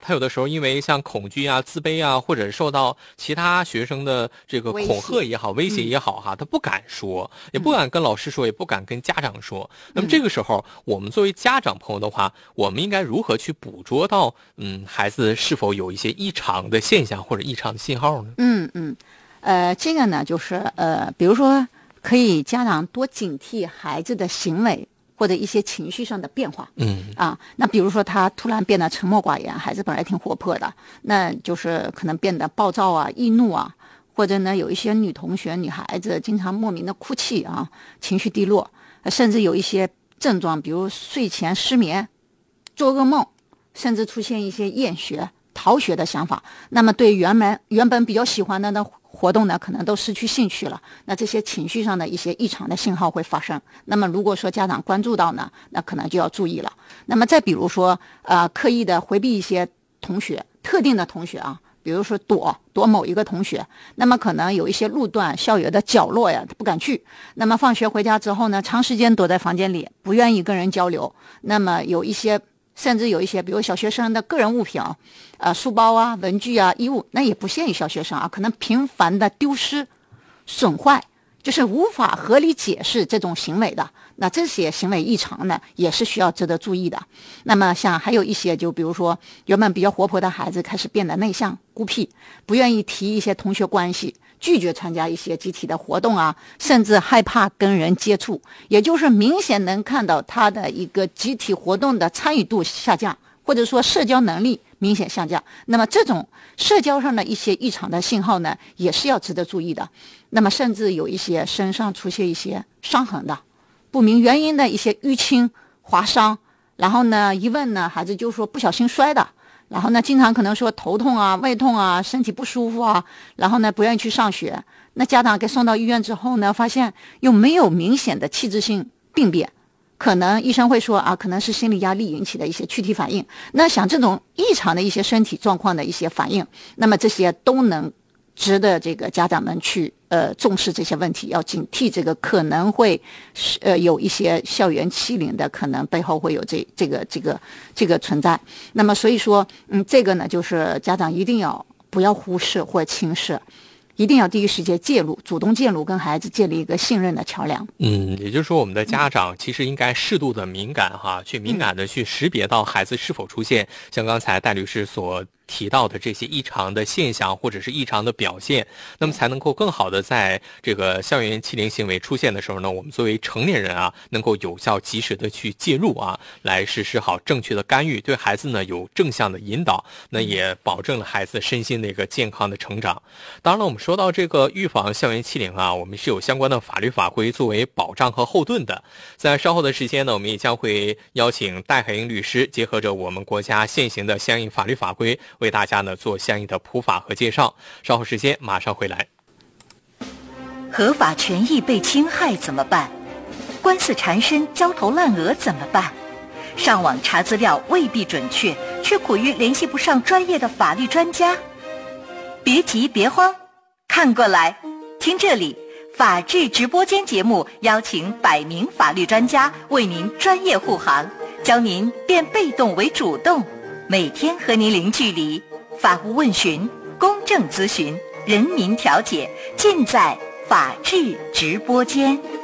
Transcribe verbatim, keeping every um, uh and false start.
他有的时候因为像恐惧啊、自卑啊，或者受到其他学生的这个恐吓也好、威胁也好哈，他不敢说，也不敢跟老师说，也不敢跟家长说。那么这个时候，我们作为家长朋友的话，我们应该如何去捕捉到嗯孩子是否有一些异常的现象或者异常的信号呢？ 嗯嗯，呃，这个呢就是呃，比如说可以家长多警惕孩子的行为或者一些情绪上的变化。 嗯啊，那比如说他突然变得沉默寡言，孩子本来挺活泼的，那就是可能变得暴躁啊、易怒啊，或者呢有一些女同学、女孩子经常莫名的哭泣啊，情绪低落，甚至有一些症状，比如睡前失眠、做噩梦，甚至出现一些厌学、逃学的想法。那么对原本原本比较喜欢的呢活动呢，可能都失去兴趣了。那这些情绪上的一些异常的信号会发生。那么如果说家长关注到呢，那可能就要注意了。那么再比如说，呃，刻意的回避一些同学，特定的同学啊，比如说躲躲某一个同学，那么可能有一些路段、校园的角落呀，他不敢去。那么放学回家之后呢，长时间躲在房间里，不愿意跟人交流。那么有一些。甚至有一些，比如小学生的个人物品啊，呃，书包啊、文具啊、衣物，那也不限于小学生啊，可能频繁的丢失、损坏，就是无法合理解释这种行为的。那这些行为异常呢，也是需要值得注意的。那么像还有一些，就比如说原本比较活泼的孩子开始变得内向、孤僻，不愿意提一些同学关系，拒绝参加一些集体的活动啊，甚至害怕跟人接触，也就是明显能看到他的一个集体活动的参与度下降，或者说社交能力明显下降。那么这种社交上的一些异常的信号呢，也是要值得注意的。那么甚至有一些身上出现一些伤痕的，不明原因的一些淤青、划伤，然后呢一问呢，孩子就说不小心摔的。然后呢，经常可能说头痛啊、胃痛啊、身体不舒服啊，然后呢不愿意去上学。那家长给送到医院之后呢，发现又没有明显的器质性病变，可能医生会说啊，可能是心理压力引起的一些躯体反应。那像这种异常的一些身体状况的一些反应，那么这些都能值得这个家长们去呃重视这些问题，要警惕这个可能会呃有一些校园欺凌的可能背后会有这这个这个这个存在。那么所以说，嗯，这个呢就是家长一定要不要忽视或轻视。一定要第一时间介入，主动介入，跟孩子建立一个信任的桥梁。 嗯，也就是说，我们的家长其实应该适度的敏感哈，去敏感的去识别到孩子是否出现像刚才戴律师所提到的这些异常的现象或者是异常的表现，那么才能够更好的在这个校园欺凌行为出现的时候呢，我们作为成年人啊，能够有效及时的去介入啊，来实施好正确的干预，对孩子呢有正向的引导，那也保证了孩子身心的一个健康的成长。当然了，我们说到这个预防校园欺凌啊，我们是有相关的法律法规作为保障和后盾的。在稍后的时间呢，我们也将会邀请戴海英律师，结合着我们国家现行的相应法律法规，为大家呢做相应的普法和介绍。稍后时间马上回来。 合法权益被侵害怎么办？官司缠身、焦头烂额怎么办？上网查资料未必准确，却苦于联系不上专业的法律专家。别急别慌，看过来，听这里，法治直播间节目邀请百名法律专家为您专业护航，教您变被动为主动，每天和您零距离，法务问询、公正咨询、人民调解，尽在法治直播间。